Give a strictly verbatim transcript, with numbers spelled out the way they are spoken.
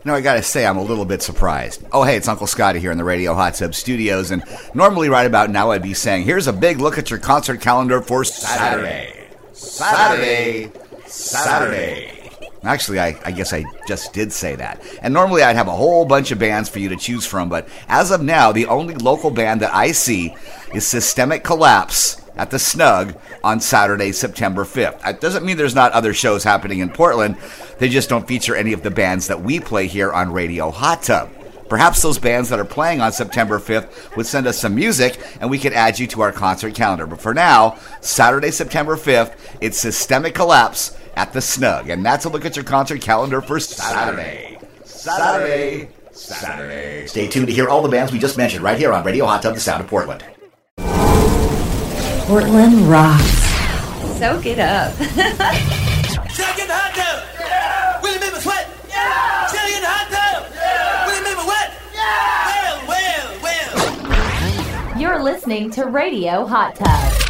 No, I gotta say, I'm a little bit surprised. Oh, hey, it's Uncle Scotty here in the Radio Hot Tub Studios, and normally right about now I'd be saying, here's a big look at your concert calendar for Saturday. Saturday. Saturday. Saturday. Actually, I, I guess I just did say that. And normally I'd have a whole bunch of bands for you to choose from, but as of now, the only local band that I see is Systemic Collapse at the Snug on Saturday, September fifth. That doesn't mean there's not other shows happening in Portland. They just don't feature any of the bands that we play here on Radio Hot Tub. Perhaps those bands that are playing on September fifth would send us some music and we could add you to our concert calendar. But for now, Saturday, September fifth, it's Systemic Collapse at the Snug. And that's a look at your concert calendar for Saturday. Saturday. Saturday. Stay tuned to hear all the bands we just mentioned right here on Radio Hot Tub, the sound of Portland. Portland rocks. Soak it up. Shall get the hot tub? Yeah. Will it make me sweat? Yeah. Shall get the hot tub? Yeah. Will it make me wet? Yeah. Well, well, well. You're listening to Radio Hot Tub.